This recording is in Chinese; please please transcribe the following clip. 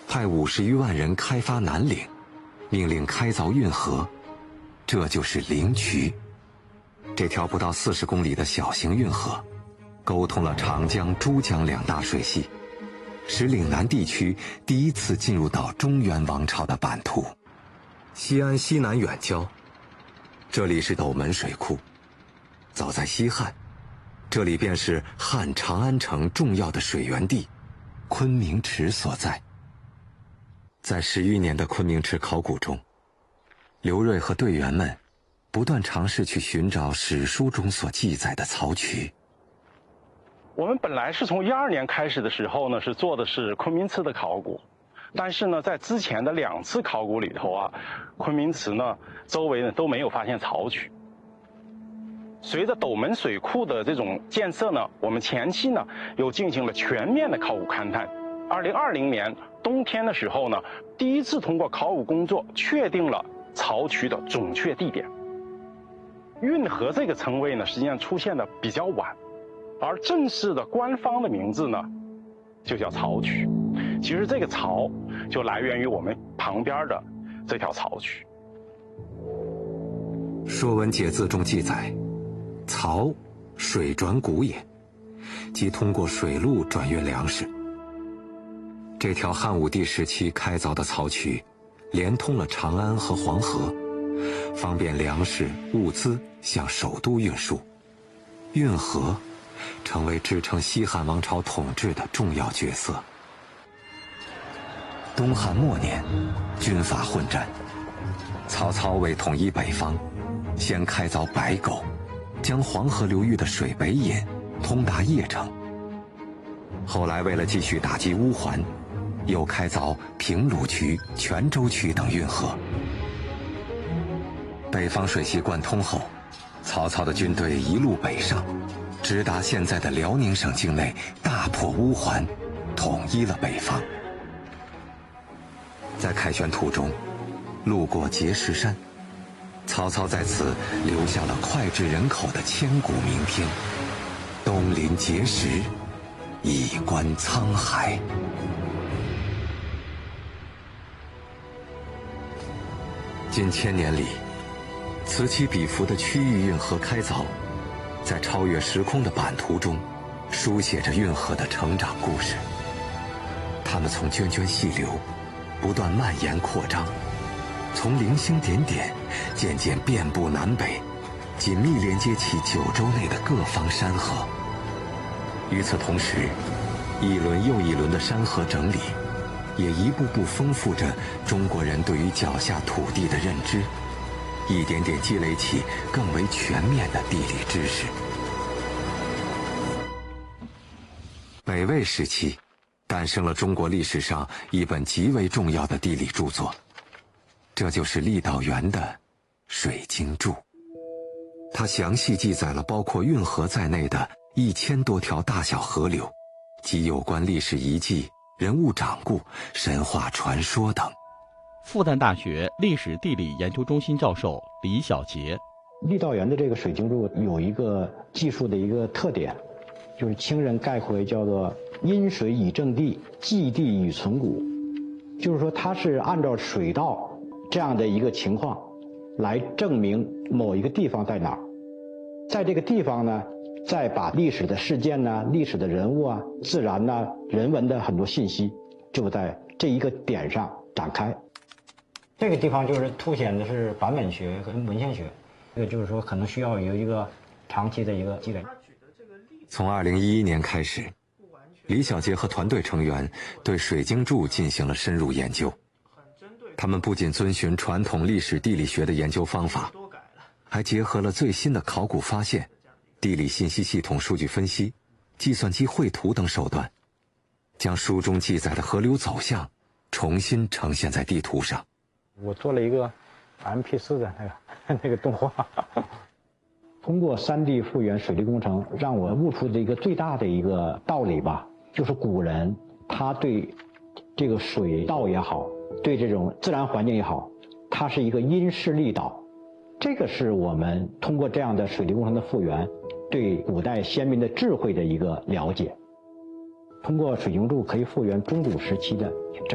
派50余万人开发南岭，命令开凿运河，这就是灵渠。这条不到40公里的小型运河，沟通了长江、珠江两大水系，使岭南地区第一次进入到中原王朝的版图。西安西南远郊，这里是斗门水库。早在西汉，这里便是汉长安城重要的水源地昆明池所在。在10余年的昆明池考古中，刘瑞和队员们不断尝试去寻找史书中所记载的曹渠。 我们本来是从12年开始的时候呢，是做的是昆明池的考古，但是呢，在之前的2次考古里头啊，昆明池呢周围呢都没有发现曹渠。随着斗门水库的这种建设呢，我们前期呢又进行了全面的考古勘探。2020年冬天的时候呢，第一次通过考古工作确定了曹渠的准确地点。运河这个称谓呢，实际上出现的比较晚，而正式的官方的名字呢，就叫曹渠。其实这个曹就来源于我们旁边的这条曹渠。 《说文解字》中记载，曹，水转谷也，即通过水路转运粮食。这条汉武帝时期开凿的曹渠，连通了长安和黄河，方便粮食、物资向首都运输。运河成为支撑西汉王朝统治的重要角色。东汉末年，军阀混战，曹操为统一北方，先开凿白沟，将黄河流域的水北引，通达邺城。后来为了继续打击乌桓，又开凿平鲁渠、泉州渠等运河。北方水系贯通后，曹操的军队一路北上，直达现在的辽宁省境内，大破乌桓，统一了北方。在凯旋途中，路过碣石山，曹操在此留下了脍炙人口的千古名篇：东临碣石，以观沧海。近1000年里，此起彼伏的区域运河开凿，在超越时空的版图中，书写着运河的成长故事。它们从涓涓细流，不断蔓延扩张，从零星点点，渐渐遍布南北，紧密连接起九州内的各方山河。与此同时，一轮又一轮的山河整理，也一步步丰富着中国人对于脚下土地的认知，一点点积累起更为全面的地理知识。北魏时期，诞生了中国历史上一本极为重要的地理著作，这就是郦道元的《水经注》。它详细记载了包括运河在内的1000多条大小河流，及有关历史遗迹、人物掌故、神话传说等。 复旦大学历史地理研究中心教授李小杰： 郦道元的这个《水经注》有一个技术的一个特点，就是清人概括为叫做因水以正地，记地以存古，就是说它是按照水道这样的一个情况来证明某一个地方在哪儿，在这个地方呢，再把历史的事件呢、历史的人物啊、自然呐、人文的很多信息，就在这一个点上展开。这个地方就是凸显的是版本学和文献学，这个就是说可能需要有一个长期的一个积累。 从2011年开始，李小杰和团队成员对《水经注》进行了深入研究。他们不仅遵循传统历史地理学的研究方法，还结合了最新的考古发现、地理信息系统数据分析、计算机绘图等手段，将书中记载的河流走向重新呈现在地图上。 我做了一个 MP4 的那个动画，通过3D 复原水利工程，让我悟出的一个最大的一个道理吧，就是古人他对这个水道也好，对这种自然环境也好，它是一个因势利导。这个是我们通过这样的水利工程的复原，对古代先民的智慧的一个了解。通过《水经注》可以复原中古时期的整